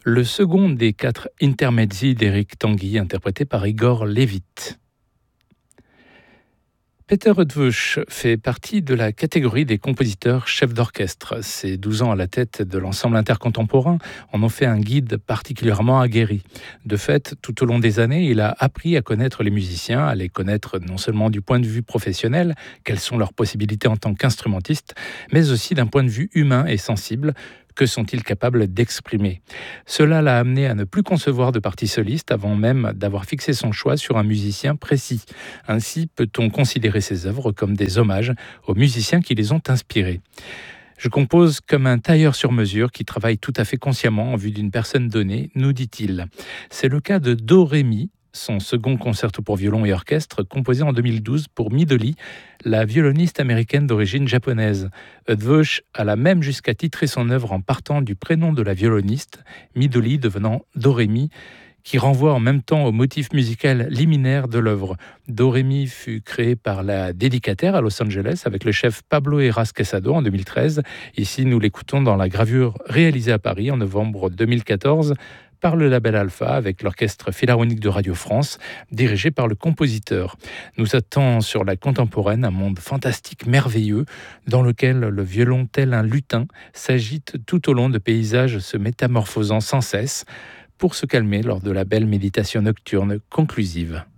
le second des 4 intermezzi d'Éric Tanguy, interprété par Igor Levit. Peter Eötvös fait partie de la catégorie des compositeurs chefs d'orchestre. Ses 12 ans à la tête de l'ensemble intercontemporain en ont fait un guide particulièrement aguerri. De fait, tout au long des années, il a appris à connaître les musiciens, à les connaître non seulement du point de vue professionnel, quelles sont leurs possibilités en tant qu'instrumentistes, mais aussi d'un point de vue humain et sensible. Que sont-ils capables d'exprimer ? Cela l'a amené à ne plus concevoir de partie soliste avant même d'avoir fixé son choix sur un musicien précis. Ainsi peut-on considérer ses œuvres comme des hommages aux musiciens qui les ont inspirés. Je compose comme un tailleur sur mesure qui travaille tout à fait consciemment en vue d'une personne donnée, nous dit-il. C'est le cas de Do Ré Mi, son second concerto pour violon et orchestre, composé en 2012 pour Midori, la violoniste américaine d'origine japonaise. Eötvös alla même jusqu'à titrer son œuvre en partant du prénom de la violoniste, Midori devenant Do Ré Mi, qui renvoie en même temps au motif musical liminaire de l'œuvre. Do Ré Mi fut créé par la dédicataire à Los Angeles avec le chef Pablo Heras Quesado en 2013. Ici, nous l'écoutons dans la gravure réalisée à Paris en novembre 2014 par le label Alpha avec l'Orchestre Philharmonique de Radio France, dirigé par le compositeur. Nous attend sur la contemporaine un monde fantastique, merveilleux, dans lequel le violon tel un lutin s'agite tout au long de paysages se métamorphosant sans cesse pour se calmer lors de la belle méditation nocturne conclusive.